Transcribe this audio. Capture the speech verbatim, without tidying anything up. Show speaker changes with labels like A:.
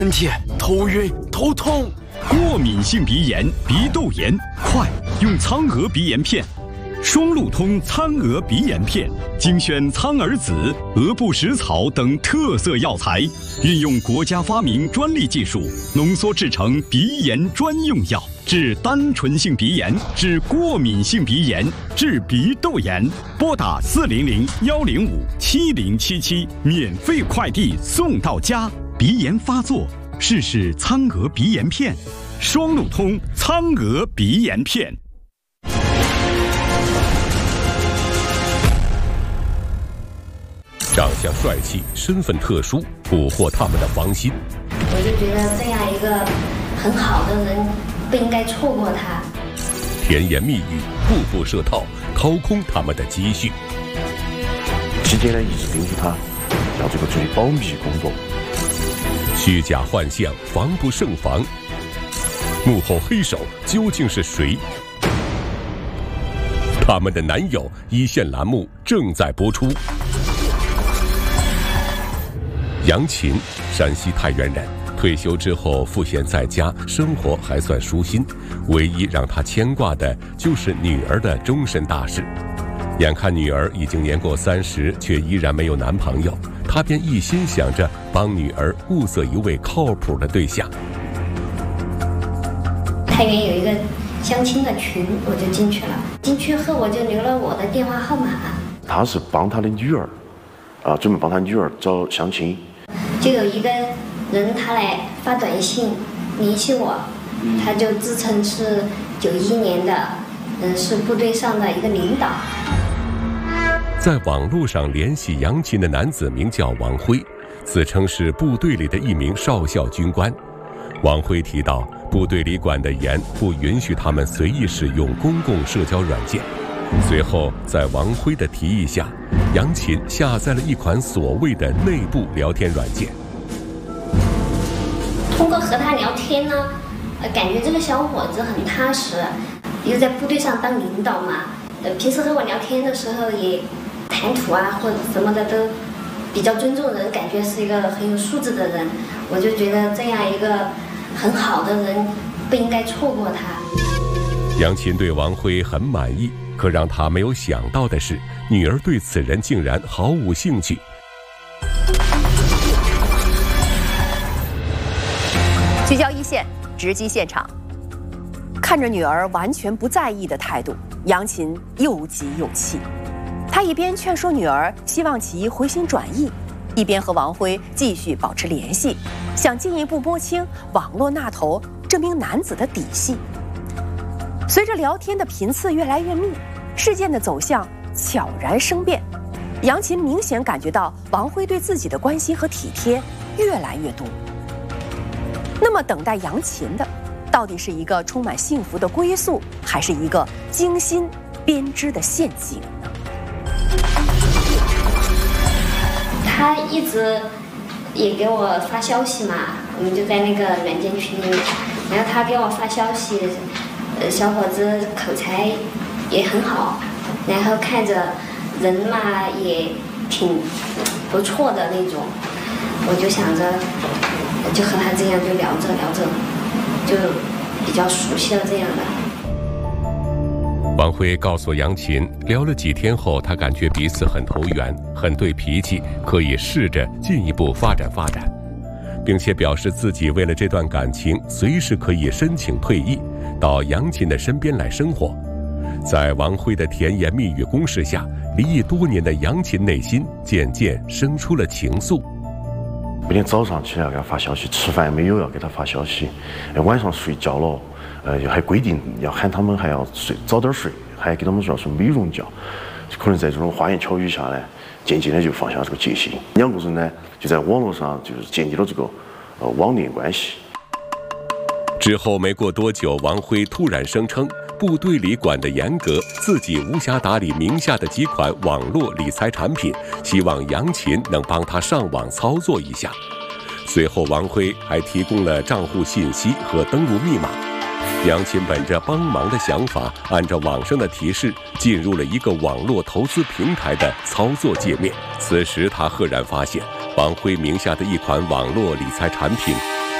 A: 身体头晕头痛。
B: 过敏性鼻炎、鼻窦炎，快用苍娥鼻炎片。双路通苍娥鼻炎片精选苍耳子、鹅不食草等特色药材，运用国家发明专利技术，浓缩制成鼻炎专用药，治单纯性鼻炎，治过敏性鼻炎，治鼻窦炎。拨打四零零幺零五七零七七，免费快递送到家。鼻炎发作，试试苍娥鼻炎片。双路通苍娥鼻炎片。
C: 长相帅气，身份特殊，捕获他们的芳心。
D: 我就觉得这样一个很好的人，不应该错过他。
C: 甜言蜜语，步步设套，掏空他们的积蓄。
E: 期间呢，一直叮嘱他要这个注意保密工作。
C: 虚假幻象，防不胜防。幕后黑手究竟是谁？他们的男友一线栏目正在播出。杨琴，山西太原人，退休之后赋闲在家，生活还算舒心。唯一让他牵挂的就是女儿的终身大事。眼看女儿已经年过三十，却依然没有男朋友，他便一心想着帮女儿物色一位靠谱的对象。
D: 太原有一个相亲的群，我就进去了。进去后我就留了我的电话号码。
E: 他是帮他的女儿，啊，准备帮他女儿找相亲。
D: 就有一个人他来发短信联系我，他就自称是九一年的，嗯，是部队上的一个领导。
C: 在网络上联系杨琴的男子名叫王辉，自称是部队里的一名少校军官。王辉提到，部队里管得严，不允许他们随意使用公共社交软件。随后，在王辉的提议下，杨琴下载了一款所谓的内部聊天软件。
D: 通过和他聊天呢，呃，感觉这个小伙子很踏实，又在部队上当领导嘛，呃，平时和我聊天的时候也谈吐啊或者什么的都比较尊重人，感觉是一个很有素质的人。我就觉得这样一个很好的人不应该错过他。
C: 杨琴对王辉很满意，可让他没有想到的是，女儿对此人竟然毫无兴趣。
F: 聚焦一线，直击现场。看着女儿完全不在意的态度，杨琴又急又气。他一边劝说女儿希望其回心转意，一边和王辉继续保持联系，想进一步摸清网络那头这名男子的底细。随着聊天的频次越来越密，事件的走向悄然生变。杨琴明显感觉到王辉对自己的关心和体贴越来越多。那么等待杨琴的到底是一个充满幸福的归宿，还是一个精心编织的陷阱呢？
D: 他一直也给我发消息嘛，我们就在那个软件群里，然后他给我发消息，呃，小伙子口才也很好，然后看着人嘛也挺不错的那种，我就想着，就和他这样就聊着聊着，就比较熟悉了这样的。
C: 王辉告诉杨琴，聊了几天后，他感觉彼此很投缘，很对脾气，可以试着进一步发展发展，并且表示自己为了这段感情，随时可以申请退役，到杨琴的身边来生活。在王辉的甜言蜜语攻势下，离异多年的杨琴内心渐渐生出了情愫。
E: 每天早上起来要给他发消息，吃饭没有要给他发消息，晚上睡觉了，呃，还规定要喊他们还要睡早点睡，还给他们说要睡美容觉。可能在这种花言巧语下呢，渐渐的就放下这个戒心，两个人呢就在网络上就是建立了这个呃网恋关系。
C: 之后没过多久，王辉突然声称部队里管得严格，自己无暇打理名下的几款网络理财产品，希望杨琴能帮他上网操作一下。随后王辉还提供了账户信息和登录密码。杨琴本着帮忙的想法，按照网上的提示进入了一个网络投资平台的操作界面。此时他赫然发现，王辉名下的一款网络理财产品